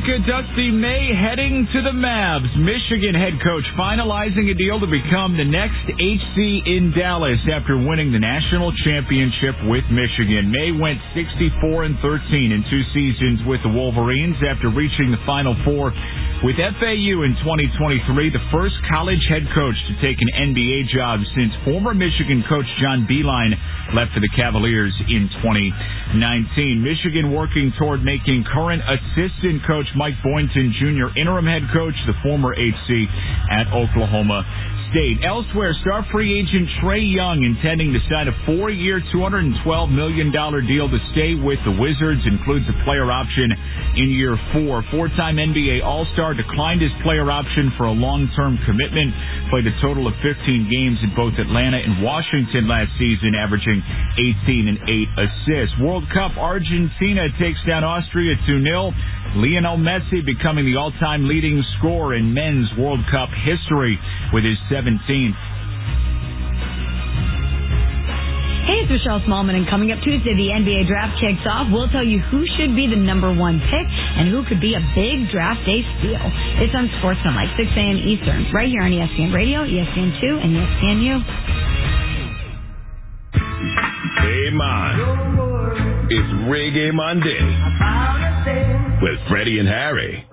Dusty May heading to the Mavs. Michigan head coach finalizing a deal to become the next HC in Dallas after winning the national championship with Michigan. May went 64-13 in 2 seasons with the Wolverines after reaching the Final Four with FAU in 2023, the first college head coach to take an NBA job since former Michigan coach John Beilein left for the Cavaliers in 2019. Michigan working toward making current assistant coach Mike Boynton Jr. interim head coach, the former HC at Oklahoma State. Elsewhere, star free agent Trae Young intending to sign a 4-year, $212 million deal to stay with the Wizards, includes a player option in year 4. Four-time NBA All-Star declined his player option for a long-term commitment. Played a total of 15 games in both Atlanta and Washington last season, averaging 18 and 8 assists. World Cup, Argentina takes down Austria 2-0. Lionel Messi becoming the all-time leading scorer in men's World Cup history with his 17th. Hey, it's Michelle Smallman, and coming up Tuesday, the NBA draft kicks off. We'll tell you who should be the number 1 pick and who could be a big draft day steal. It's on Sportsman, 6 a.m. Eastern, right here on ESPN Radio, ESPN2, and ESPNU. Hey, man. It's Reggae Monday with Freddie and Harry.